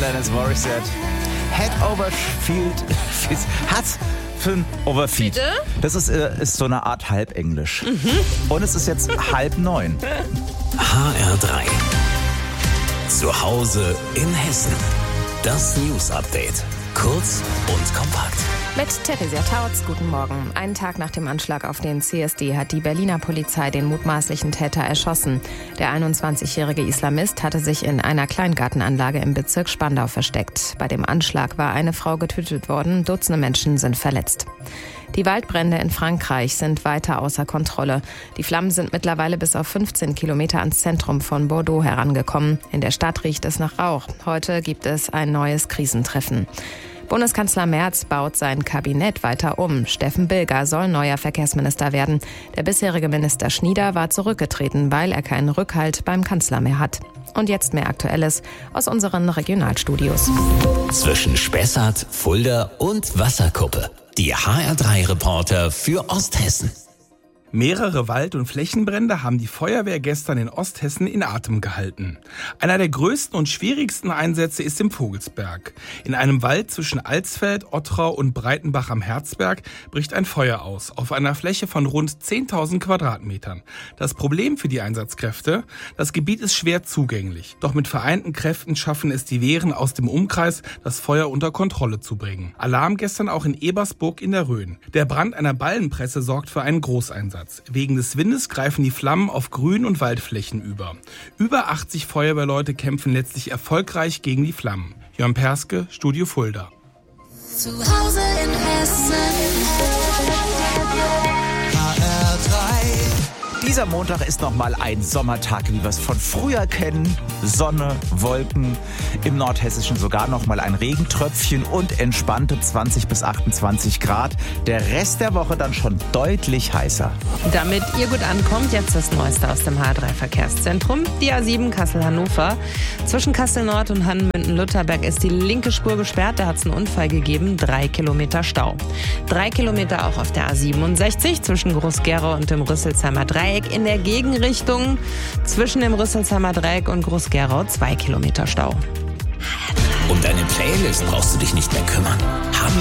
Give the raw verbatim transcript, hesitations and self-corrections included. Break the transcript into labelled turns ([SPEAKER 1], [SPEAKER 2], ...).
[SPEAKER 1] Alanis Morissette. Head over Field. Hat's für ein Overfeed.
[SPEAKER 2] Bitte?
[SPEAKER 1] Das ist, äh, ist so eine Art Halbenglisch. Mhm. Und es ist jetzt halb neun.
[SPEAKER 3] H R drei. Zu Hause in Hessen. Das News Update. Kurz und kompakt.
[SPEAKER 2] Mit Theresia Tautz, guten Morgen. Einen Tag nach dem Anschlag auf den C S D hat die Berliner Polizei den mutmaßlichen Täter erschossen. Der einundzwanzigjährige Islamist hatte sich in einer Kleingartenanlage im Bezirk Spandau versteckt. Bei dem Anschlag war eine Frau getötet worden, Dutzende Menschen sind verletzt. Die Waldbrände in Frankreich sind weiter außer Kontrolle. Die Flammen sind mittlerweile bis auf fünfzehn Kilometer ans Zentrum von Bordeaux herangekommen. In der Stadt riecht es nach Rauch. Heute gibt es ein neues Krisentreffen. Bundeskanzler Merz baut sein Kabinett weiter um. Steffen Bilger soll neuer Verkehrsminister werden. Der bisherige Minister Schnieder war zurückgetreten, weil er keinen Rückhalt beim Kanzler mehr hat. Und jetzt mehr Aktuelles aus unseren Regionalstudios.
[SPEAKER 3] Zwischen Spessart, Fulda und Wasserkuppe. Die H R drei Reporter für Osthessen.
[SPEAKER 4] Mehrere Wald- und Flächenbrände haben die Feuerwehr gestern in Osthessen in Atem gehalten. Einer der größten und schwierigsten Einsätze ist im Vogelsberg. In einem Wald zwischen Alsfeld, Ottrau und Breitenbach am Herzberg bricht ein Feuer aus, auf einer Fläche von rund zehntausend Quadratmetern. Das Problem für die Einsatzkräfte: das Gebiet ist schwer zugänglich. Doch mit vereinten Kräften schaffen es die Wehren aus dem Umkreis, das Feuer unter Kontrolle zu bringen. Alarm gestern auch in Ebersburg in der Rhön. Der Brand einer Ballenpresse sorgt für einen Großeinsatz. Wegen des Windes greifen die Flammen auf Grün- und Waldflächen über. Über achtzig Feuerwehrleute kämpfen letztlich erfolgreich gegen die Flammen. Jörn Perske, Studio Fulda.
[SPEAKER 5] Zu Hause in Hessen.
[SPEAKER 1] H R drei. Dieser Montag ist nochmal ein Sommertag, wie wir es von früher kennen. Sonne, Wolken, im Nordhessischen sogar nochmal ein Regentröpfchen und entspannte zwanzig bis achtundzwanzig Grad. Der Rest der Woche dann schon deutlich heißer.
[SPEAKER 2] Damit ihr gut ankommt, jetzt das Neueste aus dem H drei Verkehrszentrum. Die A sieben Kassel-Hannover. Zwischen Kassel-Nord und Hannemünden-Lutherberg ist die linke Spur gesperrt. Da hat es einen Unfall gegeben. Drei Kilometer Stau. Drei Kilometer auch auf der A siebenundsechzig zwischen Groß-Gerau und dem Rüsselsheimer Dreieck in der Gegenrichtung. Zwischen dem Rüsselsheimer Dreieck und Groß-Gerau zwei Kilometer Stau.
[SPEAKER 3] Um deine Playlist brauchst du dich nicht mehr kümmern. Haben